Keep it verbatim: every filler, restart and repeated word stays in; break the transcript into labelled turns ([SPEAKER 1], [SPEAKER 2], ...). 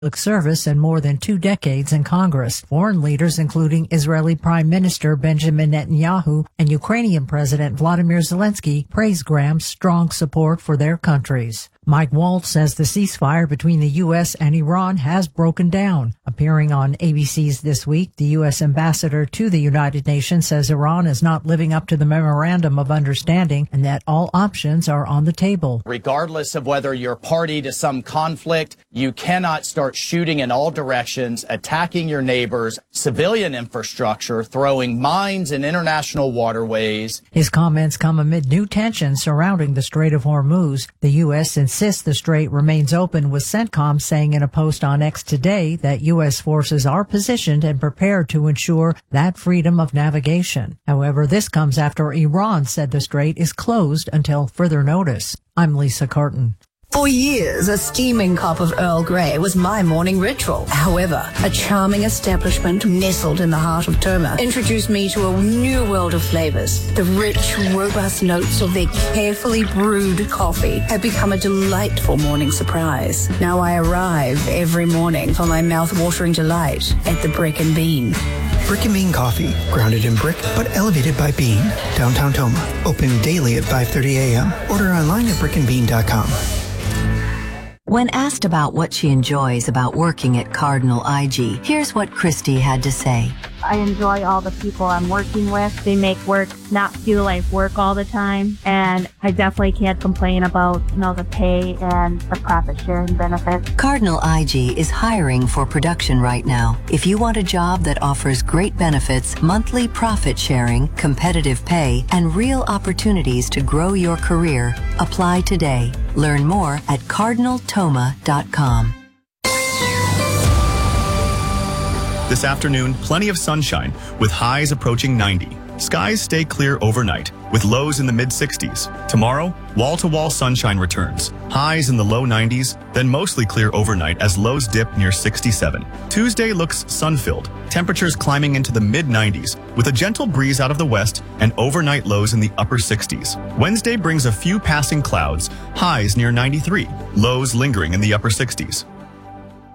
[SPEAKER 1] service and more than two decades in Congress. Foreign leaders, including Israeli Prime Minister Benjamin Netanyahu and Ukrainian President Vladimir Zelensky, praised Graham's strong support for their countries. Mike Waltz says the ceasefire between the U S and Iran has broken down. Appearing on A B C's This Week, the U S ambassador to the United Nations says Iran is not living up to the memorandum of understanding and that all options are on the table.
[SPEAKER 2] Regardless of whether you're party to some conflict, you cannot start shooting in all directions, attacking your neighbors, civilian infrastructure, throwing mines in international waterways.
[SPEAKER 1] His comments come amid new tensions surrounding the Strait of Hormuz. The U S insists the strait remains open, with CENTCOM saying in a post on X today that U S forces are positioned and prepared to ensure that freedom of navigation. However, this comes after Iran said the strait is closed until further notice. I'm Lisa Carton.
[SPEAKER 3] For years, a steaming cup of Earl Grey was my morning ritual. However, a charming establishment nestled in the heart of Toma introduced me to a new world of flavors. The rich, robust notes of their carefully brewed coffee have become a delightful morning surprise. Now I arrive every morning for my mouth-watering delight at the Brick and Bean.
[SPEAKER 4] Brick and Bean Coffee, grounded in brick but elevated by bean. Downtown Toma, open daily at five thirty a.m. Order online at brick and bean dot com.
[SPEAKER 5] When asked about what she enjoys about working at Cardinal I G, here's what Christy had to say.
[SPEAKER 6] I enjoy all the people I'm working with. They make work not feel like work all the time. And I definitely can't complain about, you know, the pay and the profit sharing benefits.
[SPEAKER 5] Cardinal I G is hiring for production right now. If you want a job that offers great benefits, monthly profit sharing, competitive pay, and real opportunities to grow your career, apply today. Learn more at cardinal toma dot com.
[SPEAKER 7] This afternoon, plenty of sunshine with highs approaching ninety. Skies stay clear overnight with lows in the mid sixties. Tomorrow, wall-to-wall sunshine returns. Highs in the low nineties, then mostly clear overnight as lows dip near sixty-seven. Tuesday looks sun-filled. Temperatures climbing into the mid nineties with a gentle breeze out of the west and overnight lows in the upper sixties. Wednesday brings a few passing clouds, highs near ninety-three, lows lingering in the upper sixties.